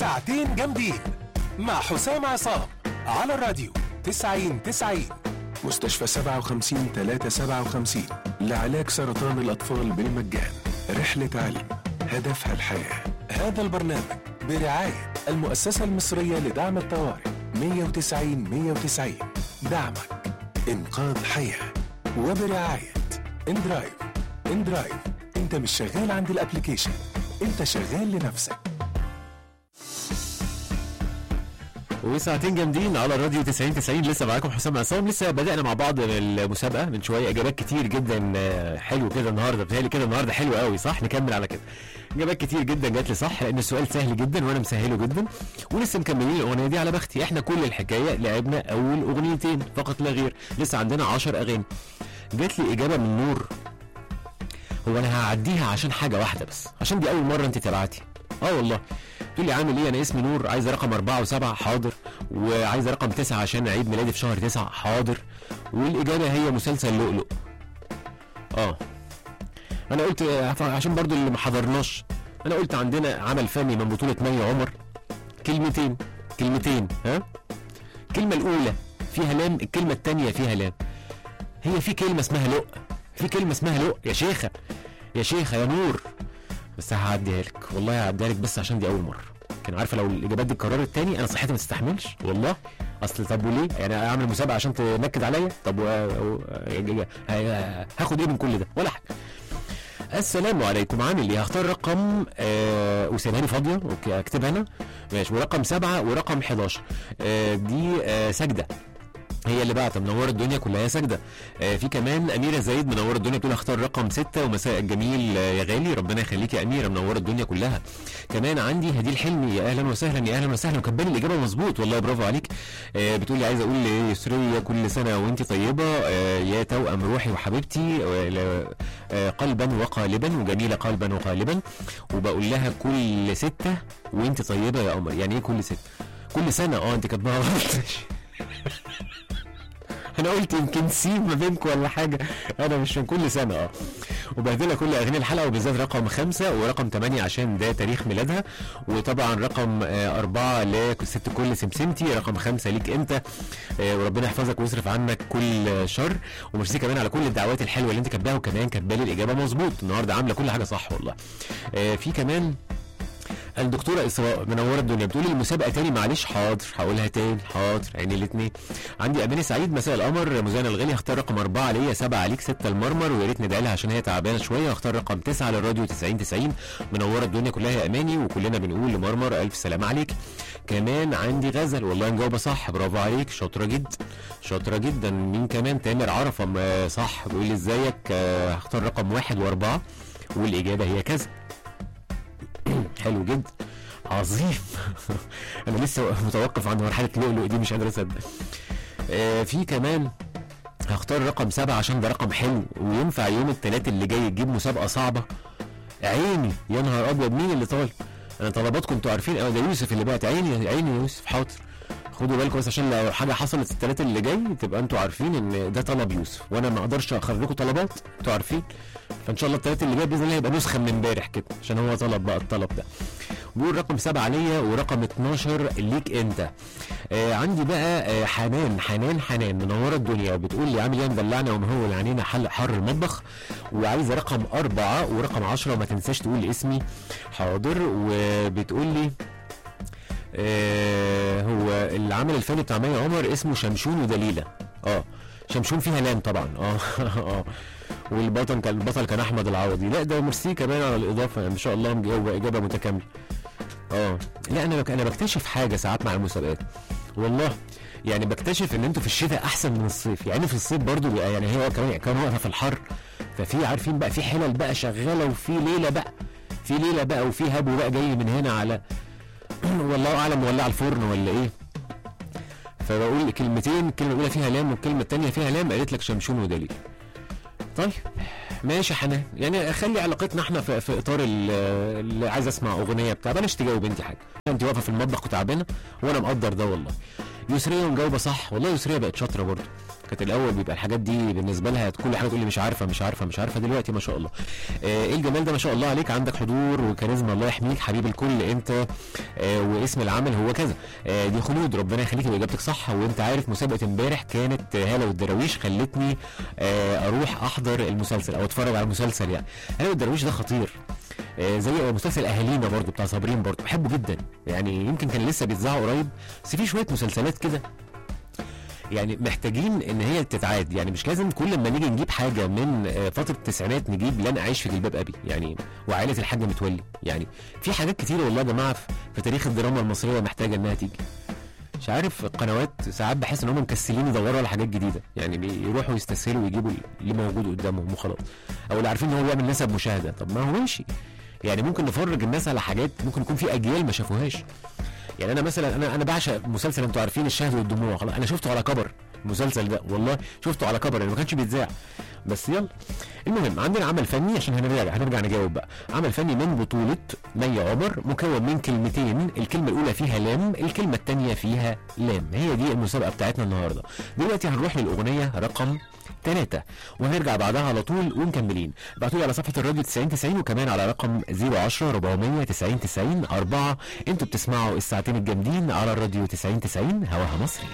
ساعتين جامدين مع حسام عصام على الراديو 90 مستشفى 57 لعلاج سرطان الأطفال بالمجان. رحلة علم هدفها الحياة. هذا البرنامج برعاية المؤسسة المصرية لدعم الطوارئ 190 دعمك إنقاذ حياة. وبرعاية اندرايف انت مش شغال عند الابليكيشن، انت شغال لنفسك. وساعتين جامدين على الراديو 90 لسه معاكم حسام عصام. لسه بدأنا مع بعض المسابقة من شوية، اجابات كتير جدا حلو كده النهارده، بتهيألي كده النهارده حلو قوي صح؟ نكمل على كده. اجابات كتير جدا جات لي صح لان السؤال سهل جدا وانا مسهله جدا، ولسه مكملين الاغنيه دي على بختي. احنا كل الحكايه لعبنا اول اغنيتين فقط لا غير، لسه عندنا 10 اغاني. جات لي اجابه من نور. هو انا هعديها عشان حاجه واحده بس، عشان دي اول مره انت تبعتي. والله تقول لي عامل ايه، انا اسمي نور، عايزه رقم 4 و7 حاضر، وعايزه رقم 9 عشان عيد ميلادي في شهر 9 حاضر، والاجابه هي مسلسل لؤلؤ. انا قلت عشان برضو اللي ما حضرناش، انا قلت عندنا عمل فني من بطوله مي عمر، كلمتين ها. الكلمه الاولى فيها لام، الكلمه الثانيه فيها لام. هي في كلمه اسمها لؤ، في كلمه اسمها لؤ يا شيخه يا نور. بس هعديها لك والله، هعديها لك بس عشان دي اول مره. كان عارفه لو الاجابات دي اتكررت تاني انا صحتي ما تستحملش والله. اصل طب وليه يعني اعمل مسابقه عشان تنكد عليا؟ طب هاخد ايه من كل ده؟ ولا حاجه. السلام عليكم، عامل ايه؟ هختار رقم وسيبها لي فاضيه، اوكي اكتبها انا ماشي، ورقم 7 ورقم 11. دي سجده هي اللي بعت، منوره الدنيا كلها يا سجده. في كمان اميره زايد منوره الدنيا، بتقول اختار رقم 6 ومساء الجميل يا غالي، ربنا يخليك يا اميره، منوره الدنيا كلها. كمان عندي هديل حلمي، يا اهلا وسهلا وكبالي الاجابه مظبوط والله برافو عليك. بتقول لي عايزه اقول ليسريه كل سنه وانت طيبه، يا توأم روحي وحبيبتي، قلبا وقالبا وجميله قلبا وقالبا، وبقول لها كل 6 وانت طيبه يا قمر. يعني ايه كل 6؟ كل سنه. انت كاتباها غلط. انا قلت يمكن سيب ما بينكم ولا حاجه، انا مش من كل سنه. وبهدلها كل اغاني الحلقه، وبالذات رقم 5 ورقم 8 عشان ده تاريخ ميلادها، وطبعا رقم 4 لست كل سمسمتي، رقم 5 ليك انت، وربنا يحفظك ويصرف عنك كل شر. وميرسي كمان على كل الدعوات الحلوه اللي انت كاتباها، وكمان كاتبالي الاجابه مظبوط النهارده، عامله كل حاجه صح والله. في كمان الدكتوره اسراء منوره الدنيا، بتقول المسابقه تاني معلش، حاضر هقولها تاني حاضر عيني الاثنين. عندي اماني سعيد مساء القمر، مزينه الغالي، هختار رقم 4 ليا، 7 عليك، 6 المرمر، ويا ريت ندعي لها عشان هي تعبانه شويه، هختار رقم 9 للراديو 90 منوره الدنيا كلها يا اماني، وكلنا بنقول لمرمر الف سلامه عليك. كمان عندي غزل والله مجاوبه صح، برافو عليك، شاطره جدا. مين كمان؟ تامر عرفه صح، بيقول لي ازيك، هختار رقم 1 و4 والاجابه هي كذا. حلو جدا عظيم. انا لسه متوقف عند مرحله لؤلؤ دي، مش قادر اصدق. في كمان هختار رقم 7 عشان ده رقم حلو وينفع يوم الثلاث اللي جاي تجيب مسابقه صعبه. عيني يا نهار ابيض، مين اللي طالب؟ انا طلباتكم انتوا عارفين، ده يوسف اللي بعت. عيني يا يوسف، حاضر خدوا بالكم بس عشان لو حاجه حصلت الثلاث اللي جاي تبقى انتوا عارفين ان ده طلب يوسف، وانا ما اقدرش اخرج لكم طلبات انتوا عارفين. فان شاء الله الثلاث اللي جاي باذن الله يبقى نسخه من امبارح كده، عشان هو طلب بقى الطلب ده. بيقول رقم 7 ليا ورقم 12 ليك انت. عندي بقى حنان منوره الدنيا، بتقول لي عامل ايه مدلعنا ومهول علينا حر المطبخ، وعايزه رقم 4 ورقم 10 وما تنساش تقول لي اسمي. حاضر. وبتقول لي هو العمل الفني بتاع مي عمر اسمه شمشون ودليله. شمشون فيها لام طبعا. والبطل كان احمد العوضي. لا ده ميرسي كمان على الاضافه، ان شاء الله مجاوبه اجابه متكامله. لا انا بكتشف حاجه ساعات مع المسابقات والله، يعني بكتشف ان انتوا في الشتاء احسن من الصيف، يعني في الصيف برضو يعني هي كمان واقفه في الحر، ففي عارفين بقى في حلل بقى شغاله، وفي ليله بقى وفي هبو بقى جاي من هنا على والله اعلم ولع الفرن ولا ايه. فبقول كلمتين، الكلمه الاولى فيها لام والكلمه الثانيه فيها لام، قالت لك شمشون ودليل. طيب ماشي حنان، يعني خلي علاقتنا احنا في اطار اللي عايز اسمع اغنيه بتاع، بلاش تجاوب انت حاجه، انت واقفه في المطبخ وتعبانه وانا مقدر ده والله. يسريه مجاوبه صح والله، يسريه بقت شاطره برضه، كانت الاول بيبقى الحاجات دي بالنسبه لها كل حاجه تقول لي مش عارفه مش عارفه مش عارفه، دلوقتي ما شاء الله. ايه الجمال ده ما شاء الله عليك، عندك حضور وكاريزما، الله يحميك حبيب الكل انت. واسم العمل هو كذا. دي خلود، ربنا يخليك واجابتك صح. وانت عارف مسابقه امبارح كانت هاله والدراويش خلتني اروح احضر المسلسل او اتفرج على المسلسل. يعني هاله والدراويش ده خطير. زي مسلسل اهالينا برضو بتاع صابرين، برضو بحبه جدا يعني، يمكن كان لسه بيتذاع قريب، بس في شويه مسلسلات كده يعني محتاجين ان هي تتعاد. يعني مش لازم كل ما نيجي نجيب حاجه من فتره التسعينات نجيب لن اعيش في جلباب ابي يعني وعائله الحاج متولي. يعني في حاجات كتيره والله يا جماعه في تاريخ الدراما المصريه محتاجه انها تيجي. مش عارف القنوات ساعات بحس ان هم مكسلين يدوروا على حاجات جديده، يعني بيروحوا يستسهلوا ويجيبوا اللي موجود قدامهم وخلاص، او اللي عارفين ان هو بيعمل نسب مشاهده. طب ما هو ماشي يعني، ممكن نفرج الناس على حاجات ممكن يكون في اجيال ما شافوهاش. يعني انا مثلا انا بعشق مسلسل انتوا عارفين الشهد والدموع، خلاص انا شفته على كبر المسلسل ده، والله شفته على كبر لانه ما كانش بيتذاع. بس يلا المهم عندنا عمل فني عشان هنرجع نجاوب بقى. عمل فني من بطولة مي عمر مكون من كلمتين، الكلمة الأولى فيها لام، الكلمة الثانية فيها لام. هي دي المسابقة بتاعتنا النهاردة. دلوقتي هنروح للأغنية رقم 3 وهنرجع بعدها على طول ومكملين. ابعتوا لي على صفحة الراديو 9090 وكمان على رقم 010 400 90 90 4. انتوا بتسمعوا الساعتين الجامدين على الراديو 9090 هواها مصري.